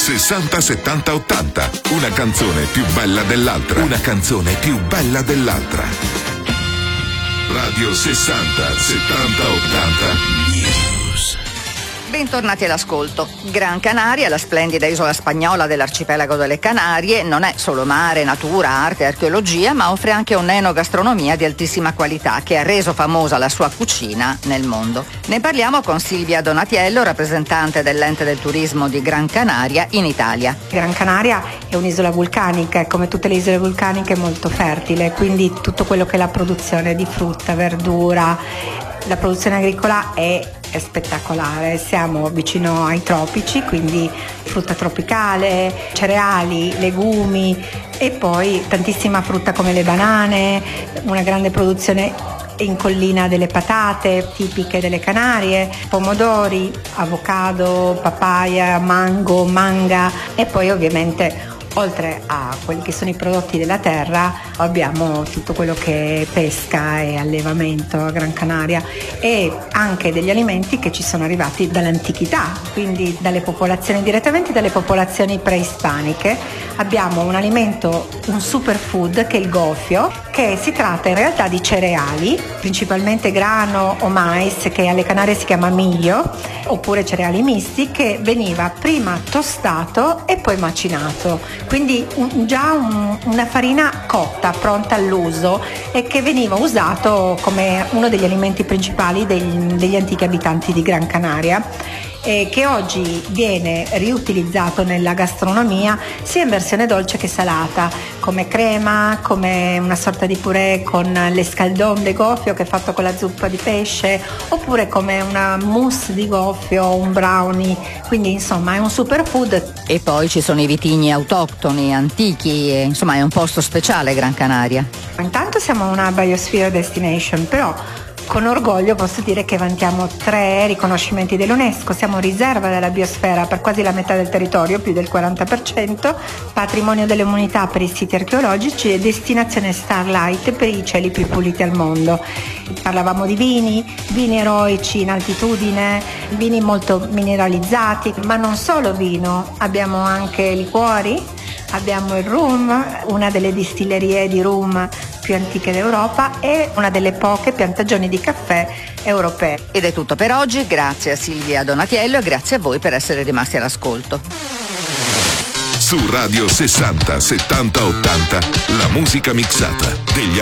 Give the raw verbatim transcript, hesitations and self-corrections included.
sessanta settanta ottanta. Una canzone più bella dell'altra. Una canzone più bella dell'altra. Radio sessanta settanta ottanta News. Bentornati all'ascolto. Gran Canaria, la splendida isola spagnola dell'arcipelago delle Canarie, non è solo mare, natura, arte e archeologia, ma offre anche un'enogastronomia di altissima qualità che ha reso famosa la sua cucina nel mondo. Ne parliamo con Silvia Donatiello, rappresentante dell'ente del turismo di Gran Canaria in Italia. Gran Canaria è un'isola vulcanica e come tutte le isole vulcaniche è molto fertile, quindi tutto quello che è la produzione di frutta, verdura, la produzione agricola è è spettacolare. Siamo vicino ai tropici, quindi frutta tropicale, cereali, legumi e poi tantissima frutta come le banane, una grande produzione in collina delle patate tipiche delle Canarie, pomodori, avocado, papaya, mango, manga e poi ovviamente oltre a quelli che sono i prodotti della terra abbiamo tutto quello che è pesca e allevamento a Gran Canaria e anche degli alimenti che ci sono arrivati dall'antichità, quindi dalle popolazioni, direttamente dalle popolazioni preispaniche. Abbiamo un alimento, un superfood che è il gofio, che si tratta in realtà di cereali, principalmente grano o mais, che alle Canarie si chiama miglio, oppure cereali misti, che veniva prima tostato e poi macinato. Quindi un, già un, una farina cotta, pronta all'uso e che veniva usato come uno degli alimenti principali degli, degli antichi abitanti di Gran Canaria, e che oggi viene riutilizzato nella gastronomia sia in versione dolce che salata, come crema, come una sorta di purè con l'escaldon de gofio che è fatto con la zuppa di pesce, oppure come una mousse di gofio, un brownie, quindi insomma è un superfood. E poi ci sono i vitigni autoctoni, antichi, e, insomma è un posto speciale Gran Canaria. Intanto siamo una biosphere destination, però con orgoglio posso dire che vantiamo tre riconoscimenti dell'UNESCO, siamo riserva della biosfera per quasi la metà del territorio, più del quaranta per cento, patrimonio dell'umanità per i siti archeologici e destinazione Starlight per i cieli più puliti al mondo. Parlavamo di vini, vini eroici in altitudine, vini molto mineralizzati, ma non solo vino, abbiamo anche liquori, abbiamo il rum, una delle distillerie di rum più antiche d'Europa e una delle poche piantagioni di caffè europee. Ed è tutto per oggi, grazie a Silvia Donatiello e grazie a voi per essere rimasti all'ascolto. Su Radio sessanta settanta ottanta la musica mixata degli